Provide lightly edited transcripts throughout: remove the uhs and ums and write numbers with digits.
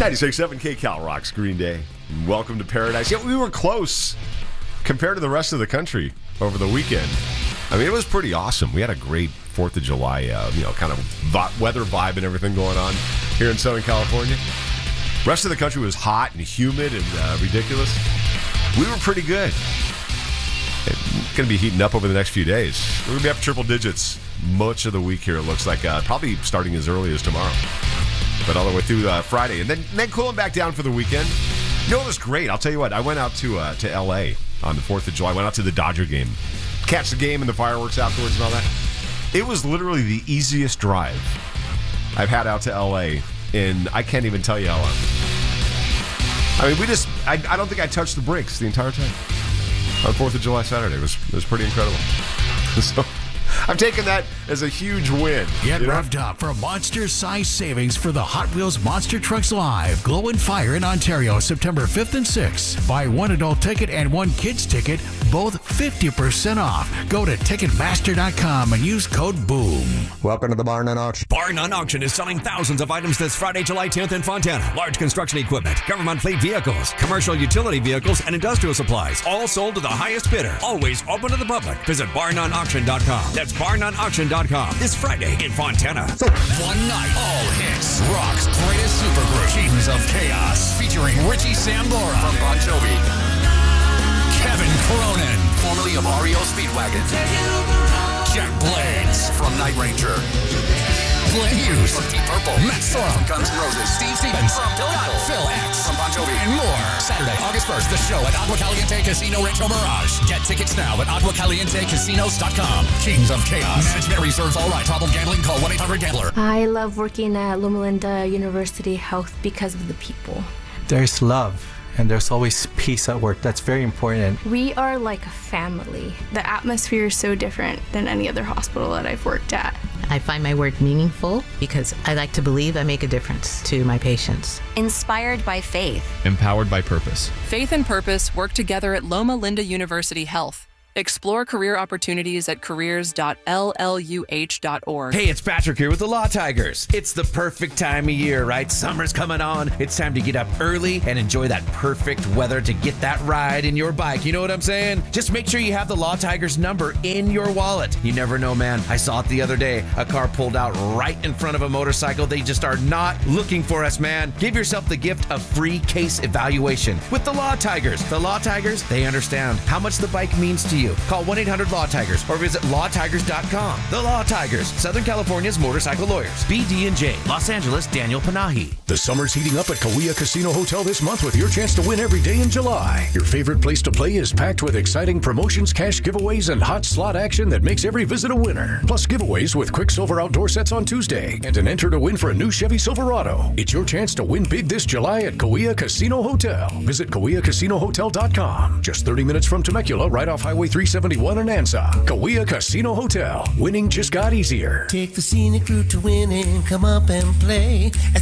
96.7 KCal rocks Green Day. Welcome to Paradise. Yeah, we were close compared to the rest of the country over the weekend. I mean, it was pretty awesome. We had a great 4th of July, kind of weather vibe and everything going on here in Southern California. Rest of the country was hot and humid and ridiculous. We were pretty good. It's going to be heating up over the next few days. We're going to be up triple digits much of the week here, it looks like. Probably starting as early as tomorrow. But all the way through Friday. And then cooling back down for the weekend. You know, it was great. I'll tell you what. I went out to L.A. on the 4th of July. I went out to the Dodger game. Catch the game and the fireworks afterwards and all that. It was literally the easiest drive I've had out to L.A. and I can't even tell you how long. I mean, I don't think I touched the brakes the entire time. On 4th of July Saturday. It was pretty incredible. So I'm taking that as a huge win. Get revved up for monster-sized savings for the Hot Wheels Monster Trucks Live Glow and Fire in Ontario, September 5th and 6th. Buy one adult ticket and one kids ticket, both 50% off. Go to Ticketmaster.com and use code BOOM. Welcome to the Bar None Auction. Bar None Auction is selling thousands of items this Friday, July 10th in Fontana. Large construction equipment, government fleet vehicles, commercial utility vehicles, and industrial supplies. All sold to the highest bidder. Always open to the public. Visit BarNoneAuction.com. That's BarNoneAuction.com. This Friday in Fontana. One night, all hits. Rock's greatest supergroup, Kings of Chaos, featuring Richie Sambora from Bon Jovi, Kevin Cronin, formerly of REO Speedwagon, Jack Blades from Night Ranger, Glenn Hughes from Deep Purple, Matt Sorum from Guns N' Roses, Steve Stevens from Delgado, Phil X from Bon Jovi, and more. Saturday, August 1st, the show at Agua Caliente Casino Rancho Mirage. Get tickets now at AguaCalienteCasinos.com. Kings of Chaos. Management reserves all right. Problem gambling? Call 1-800-GAMBLER. I love working at Loma Linda University Health because of the people. There's love. And there's always peace at work. That's very important. We are like a family. The atmosphere is so different than any other hospital that I've worked at. I find my work meaningful because I like to believe I make a difference to my patients. Inspired by faith. Empowered by purpose. Faith and purpose work together at Loma Linda University Health. Explore career opportunities at careers.lluh.org. Hey, it's Patrick here with the Law Tigers. It's the perfect time of year, right? Summer's coming on. It's time to get up early and enjoy that perfect weather to get that ride in your bike. You know what I'm saying? Just make sure you have the Law Tigers number in your wallet. You never know, man. I saw it the other day. A car pulled out right in front of a motorcycle. They just are not looking for us, man. Give yourself the gift of free case evaluation with the Law Tigers. The Law Tigers, they understand how much the bike means to you. Call 1-800-LAW-TIGERS or visit lawtigers.com. The Law Tigers, Southern California's motorcycle lawyers. BD&J, Los Angeles, Daniel Panahi. The summer's heating up at Kauai Casino Hotel this month with your chance to win every day in July. Your favorite place to play is packed with exciting promotions, cash giveaways, and hot slot action that makes every visit a winner. Plus giveaways with Quicksilver outdoor sets on Tuesday and an enter to win for a new Chevy Silverado. It's your chance to win big this July at Kauai Casino Hotel. Visit KauaiCasinoHotel.com. Just 30 minutes from Temecula, right off Highway 371 in Ansa. Kauai Casino Hotel. Winning just got easier. Take the scenic route to winning. Come up and play at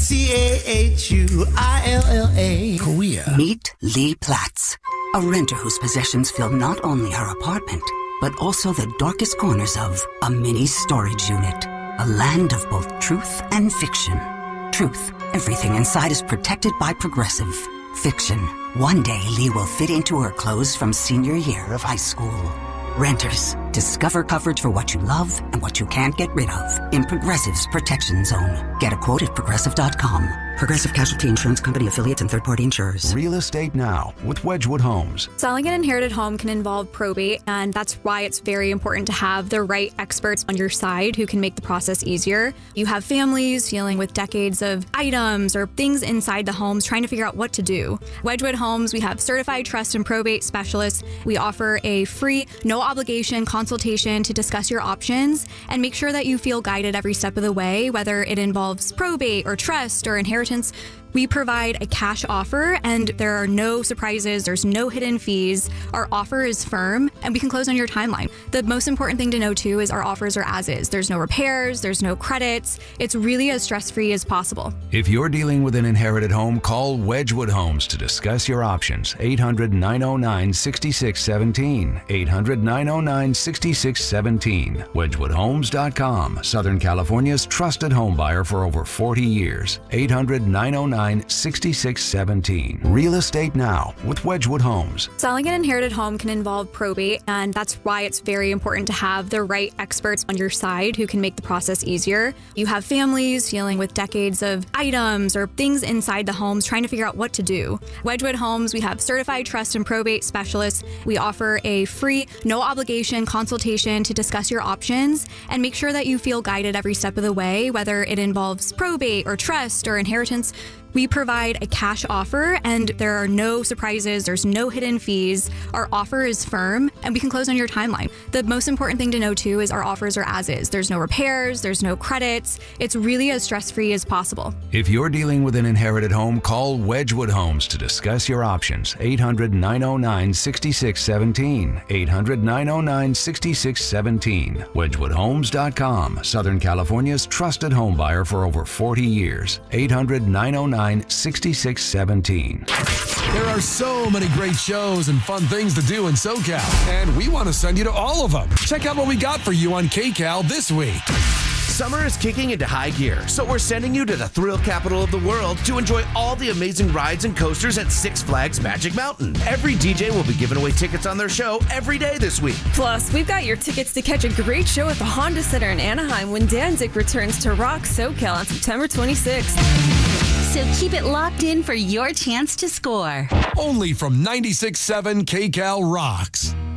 CAHUILLA. Kauai. Meet Lee Platts, a renter whose possessions fill not only her apartment, but also the darkest corners of a mini storage unit. A land of both truth and fiction. Truth, everything inside is protected by Progressive. Fiction, one day Lee will fit into her clothes from senior year of high school. Renters, discover coverage for what you love and what you can't get rid of in Progressive's Protection Zone. Get a quote at Progressive.com. Progressive Casualty Insurance Company affiliates and third-party insurers. Real Estate Now with Wedgwood Homes. Selling an inherited home can involve probate, and that's why it's very important to have the right experts on your side who can make the process easier. You have families dealing with decades of items or things inside the homes trying to figure out what to do. Wedgwood Homes, we have certified trust and probate specialists. We offer a free, no-obligation consultation to discuss your options and make sure that you feel guided every step of the way, whether it involves probate or trust or inheritance. We provide a cash offer, and there are no surprises. There's no hidden fees. Our offer is firm, and we can close on your timeline. The most important thing to know, too, is our offers are as is. There's no repairs. There's no credits. It's really as stress-free as possible. If you're dealing with an inherited home, call Wedgwood Homes to discuss your options. 800-909-6617. 800-909-6617. WedgwoodHomes.com. Southern California's trusted home buyer for over 40 years. 800-909-6617. 800-909-6617. Real estate now with Wedgwood Homes. Selling an inherited home can involve probate, and that's why it's very important to have the right experts on your side who can make the process easier. You have families dealing with decades of items or things inside the homes trying to figure out what to do. Wedgwood Homes, we have certified trust and probate specialists. We offer a free, no obligation consultation to discuss your options and make sure that you feel guided every step of the way, whether it involves probate or trust or inheritance. We provide a cash offer, and there are no surprises, there's no hidden fees. Our offer is firm, and we can close on your timeline. The most important thing to know, too, is our offers are as is. There's no repairs, there's no credits. It's really as stress-free as possible. If you're dealing with an inherited home, call Wedgwood Homes to discuss your options. 800-909-6617. 800-909-6617. WedgwoodHomes.com. Southern California's trusted home buyer for over 40 years. 800-909-6617. There are so many great shows and fun things to do in SoCal, and we want to send you to all of them. Check out what we got for you on KCal this week. Summer is kicking into high gear, so we're sending you to the thrill capital of the world to enjoy all the amazing rides and coasters at Six Flags Magic Mountain. Every DJ will be giving away tickets on their show every day this week. Plus, we've got your tickets to catch a great show at the Honda Center in Anaheim when Danzig returns to Rock SoCal on September 26th. So keep it locked in for your chance to score. Only from 96.7 KCal Rocks.